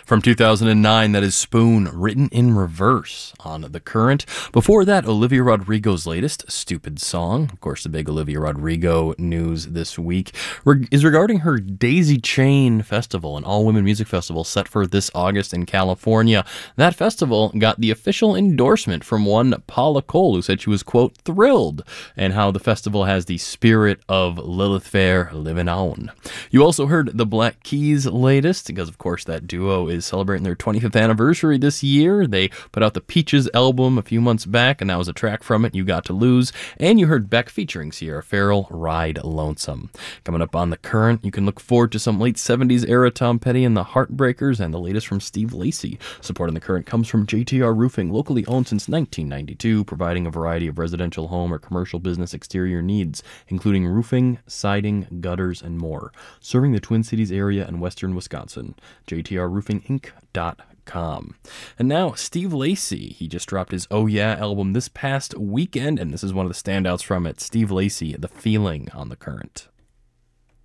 From 2009, that is Spoon, written in reverse on The Current. Before that, Olivia Rodrigo's latest, Stupid Song. Of course, the big Olivia Rodrigo news this week is regarding her Daisy Chain Festival, an all-women music festival set for this August in California. That festival got the official endorsement from one Paula Cole, who said she was, quote, thrilled, and how the festival has the spirit of Lilith Fair living on. You also heard the Black Keys' latest, because of course that duo is celebrating their 25th anniversary this year. They put out the Peaches album a few months back, and that was a track from it, You Got to Lose. And you heard Beck featuring Sierra Farrell, Ride Lonesome. Coming up on The Current, you can look forward to some late 70s era Tom Petty and the Heartbreakers, and the latest from Steve Lacy. Support on The Current comes from JTR Roofing, locally owned since 1992, providing a variety of residential home or commercial business exterior needs, including roofing, siding, gutters, and more. Serving the Twin Cities area and western Wisconsin. JTRRoofingInc.com. And now, Steve Lacy. He just dropped his Oh Yeah album this past weekend, and this is one of the standouts from it. Steve Lacy, The Feeling on The Current.